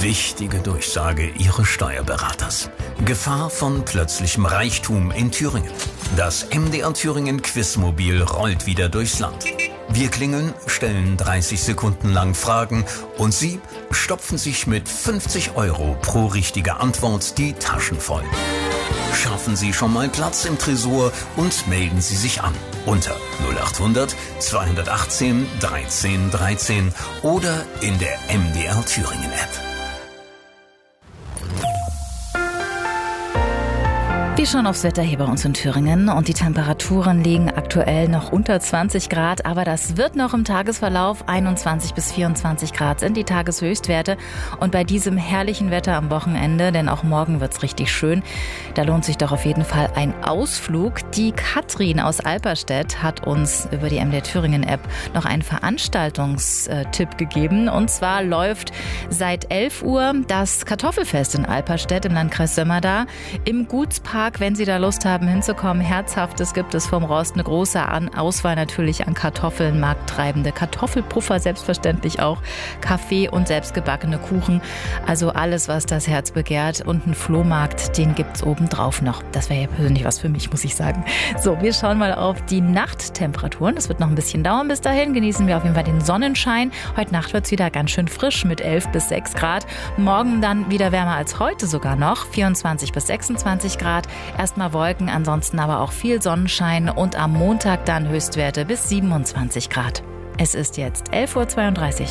Wichtige Durchsage Ihres Steuerberaters. Gefahr von plötzlichem Reichtum in Thüringen. Das MDR Thüringen Quizmobil rollt wieder durchs Land. Wir klingeln, stellen 30 Sekunden lang Fragen und Sie stopfen sich mit 50 € pro richtige Antwort die Taschen voll. Schaffen Sie schon mal Platz im Tresor und melden Sie sich an unter 0800 218 13 13 oder in der MDR Thüringen App. Wir schauen aufs Wetter hier bei uns in Thüringen und die Temperaturen liegen aktuell noch unter 20 Grad, aber das wird noch im Tagesverlauf 21 bis 24 Grad sind die Tageshöchstwerte und bei diesem herrlichen Wetter am Wochenende, denn auch morgen wird's richtig schön, da lohnt sich doch auf jeden Fall ein Ausflug. Die Katrin aus Alperstedt hat uns über die MDR Thüringen App noch einen Veranstaltungstipp gegeben und zwar läuft seit 11 Uhr das Kartoffelfest in Alperstedt im Landkreis Sömmerda im Gutspark. Wenn Sie da Lust haben hinzukommen, Herzhaftes gibt es vom Rost, eine große Auswahl natürlich an Kartoffeln, markttreibende Kartoffelpuffer selbstverständlich auch, Kaffee und selbstgebackene Kuchen, also alles, was das Herz begehrt und einen Flohmarkt, den gibt's obendrauf noch. Das wäre ja persönlich was für mich, muss ich sagen. So, wir schauen mal auf die Nachttemperaturen. Das wird noch ein bisschen dauern bis dahin. Genießen wir auf jeden Fall den Sonnenschein. Heute Nacht wird's wieder ganz schön frisch mit 11 bis 6 Grad. Morgen dann wieder wärmer als heute sogar noch, 24 bis 26 Grad. Erstmal Wolken, ansonsten aber auch viel Sonnenschein und am Montag dann Höchstwerte bis 27 Grad. Es ist jetzt 11:32 Uhr.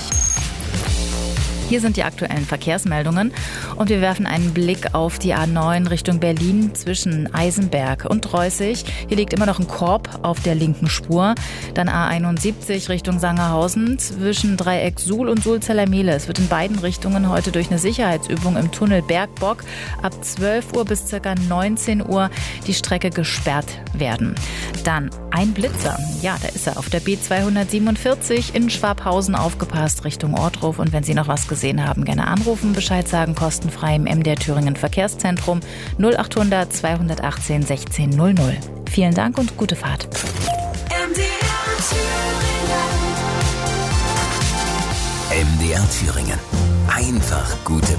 Hier sind die aktuellen Verkehrsmeldungen und wir werfen einen Blick auf die A9 Richtung Berlin zwischen Eisenberg und Reußig. Hier liegt immer noch ein Korb auf der linken Spur. Dann A71 Richtung Sangerhausen zwischen Dreieck Suhl und Sulzeller-Mehle. Es wird in beiden Richtungen heute durch eine Sicherheitsübung im Tunnel Bergbock ab 12 Uhr bis ca. 19 Uhr die Strecke gesperrt werden. Dann ein Blitzer. Ja, da ist er auf der B247 in Schwabhausen aufgepasst Richtung Ortruf. Und wenn Sie noch was gesehen haben, gerne anrufen, Bescheid sagen, kostenfrei im MDR Thüringen Verkehrszentrum 0800 218 16 00. Vielen Dank und gute Fahrt. MDR Thüringen. Einfach gute